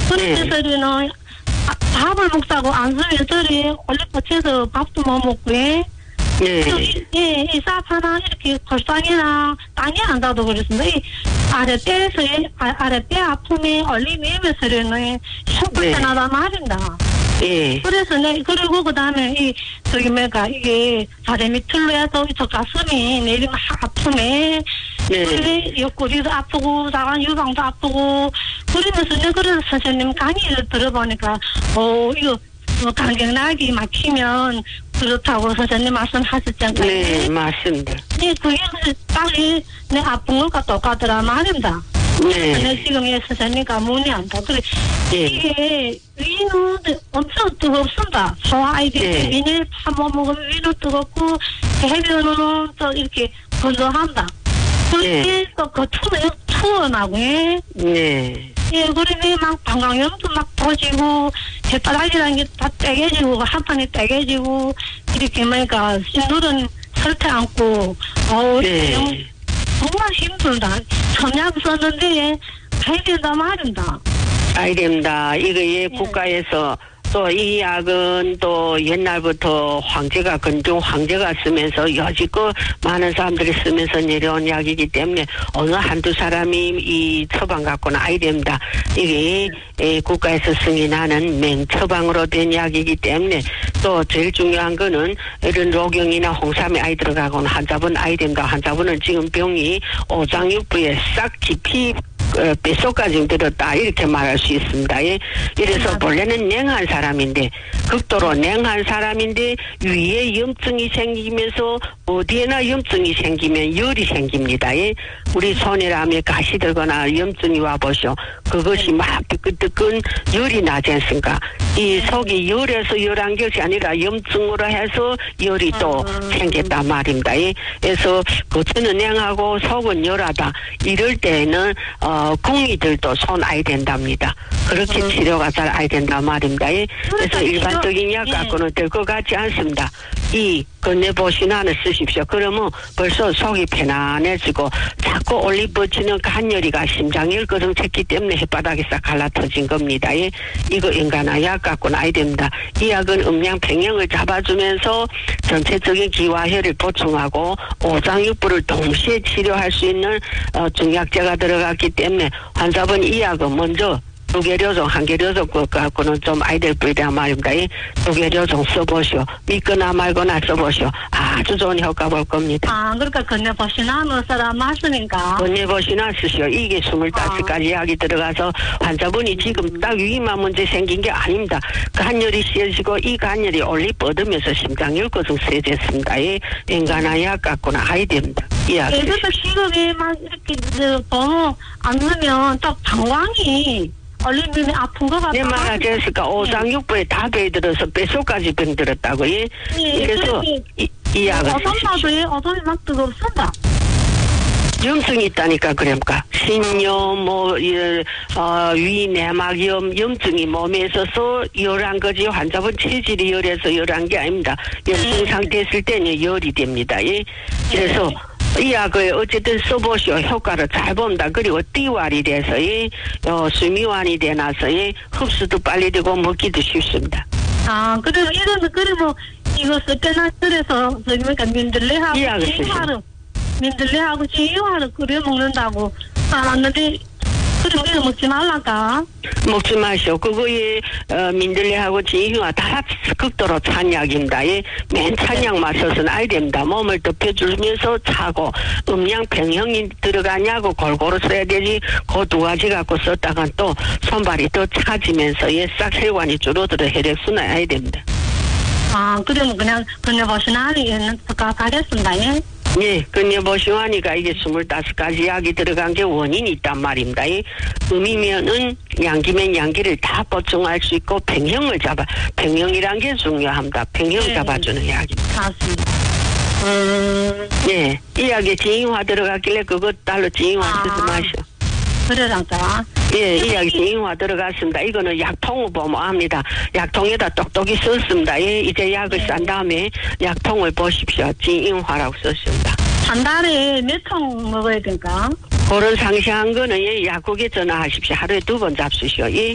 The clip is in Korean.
그래서는 밥을 먹자고 안 쓰면 저리 원래 버텨서 밥도 못 먹고 예, 이 사파나 이렇게 골상이나 땅이 안 닿아도 그렇습니다. 이 아랫배에서 아랫배 아픔이 얼리면서는 불편하단 말입니다. 예. 그래서 그리고 그다음에 이게 다리 밑으로 해서 저 가슴이 내리면 아프네. 그래 옆구리도 아프고 자간 유방도 아프고 그러면서 그래서 선생님 강의를 들어보니까 이거 간격락이 막히면 그렇다고 선생님 말씀하셨잖아요. 네, 맞습니다. 네, 그게 딱히 내 아픈 것과 똑같더라 말입니다. 네. 지금 선생님과 문의한다. 그래, 이게 위는 엄청 뜨겁습니다. 소아이들 위는 한번 먹으면 위는 뜨겁고 해변은 또 이렇게 건조한다. 그렇게 또 겉으로 투어나고 예, 그러면 막 방광염도 막 터지고 햇바닥이라는 게 다 떼개지고 한 판에 떼개지고 이렇게 그러니까 신들은 설태 않고 정말 힘들다. 청약 썼는데 가야 된다 말입니다. 가야 됩니다. 이거 국가에서 또 이 약은 또 옛날부터 건중 황제가 쓰면서 여지껏 많은 사람들이 쓰면서 내려온 약이기 때문에 어느 한두 사람이 이 처방 갖고는 아야 됩니다. 이게 국가에서 승인하는 맹처방으로 된 약이기 때문에 또 제일 중요한 거는 이런 로경이나 홍삼이 아이 들어가고는 환자분 아야 됩니다. 환자분은 지금 병이 오장육부에 싹 깊이 뱃속까지 들었다 이렇게 말할 수 있습니다. 이래서 본래는 냉한 사람인데 극도로 냉한 사람인데 위에 염증이 생기면서 어디에나 염증이 생기면 열이 생깁니다. 우리 손이라면 가시 들거나 염증이 와보쇼. 그것이 막 뜨끈뜨끈 열이 나지 않습니까? 이 속이 열에서 열한 것이 아니라 염증으로 해서 열이 또 생겼단 말입니다. 그래서 겉은 냉하고 속은 열하다. 이럴 때는 궁이들도 손 아야 된답니다. 그렇게 치료가 잘 아야 된단 말입니다. 그래서 일반적인 약 갖고는 될 것 같지 않습니다. 이 건네보신화를 쓰십시오. 그러면 벌써 속이 편안해지고 자꾸 올리버치는 간열이가 심장열 거정쳤기 때문에 혓바닥이 싹 갈라터진 겁니다. 이거 인간한 약 갖고는 아야 됩니다. 이 약은 음양 평형을 잡아주면서 전체적인 기화혈을 보충하고 오장육부를 동시에 치료할 수 있는 중약제가 들어갔기 때문에 환자분 이 약은 먼저 2개료종, 1개료종 것 갖고는 좀 아이들 뿌리란 말입니다. 2개료종 써보시오. 믿거나 말거나 써보시오. 아주 좋은 효과 볼 겁니다. 그러니까 건네보시나 넣어서라 말씀인가? 건네보시나 쓰시오. 이게 25가지 약이 들어가서 환자분이 지금 딱 위만 문제 생긴 게 아닙니다. 간열이 씌어지고 이 간열이 올리 뻗으면서 심장열 거정 세졌습니다. 인간한 약 갖고는 아야 됩니다. 이 약. 그래서 지금이 막 이렇게 번호 안 넣으면 또 방광이 얼리면 아픈 거 같아. 내 말은 그랬을까? 오장육부에 다 배들어서 뱃속까지 병들었다고. 그래서 이 약을 쓰십시오. 어tom이 막 뜨겁습니다. 염증이 있다니까 그럽니까? 신염, 위 내막염, 염증이 몸에 있어서 열한 거지. 환자분 체질이 열해서 열한 게 아닙니다. 염증 상태 있을 때는 열이 됩니다. 그래서 이 약을 어쨌든 써보시오. 효과를 잘 봅니다. 그리고 띠활이 돼서 수미환이 되나서 흡수도 빨리 되고 먹기도 쉽습니다. 그래서 그리고 이거 쓸 때나 그래서 그러니까 민들레하고 민들레하고 지유하고 끓여 먹는다고 알았는데 그럼 이거 먹지 말라까? 먹지 마시오. 그거에 민들레하고 지유가 다 극도로 찬 약입니다. 맨 찬 약만 써서는 안 됩니다. 몸을 덮여주면서 차고 음양 평형이 들어가냐고 골고루 써야 되지. 그 두 가지 갖고 썼다가 또 손발이 더 차지면서 싹 혈관이 줄어들어 혈액순환 해야 됩니다. 그러면 그냥 건네보시나는 가겠습니다. 건네보시하니까 이게 25가지 약이 들어간 게 원인이 있단 말입니다. 음이면은 양기면 양기를 다 보충할 수 있고 평형이란 게 중요합니다. 평형 잡아주는 약입니다. 맞습니다. 이 약에 진유화 들어갔길래 그것 달로 진유화 쓰지 마시오. 그래란가? 이 약이 진유화 들어갔습니다. 이거는 약통을 보면 압니다. 약통에다 똑똑히 썼습니다. 이제 약을 싼 다음에 약통을 보십시오. 진유화라고 썼습니다. 한 달에 몇 통 먹어야 될까? 그런 상세한 거는 약국에 전화하십시오. 하루에 2번 잡수시오.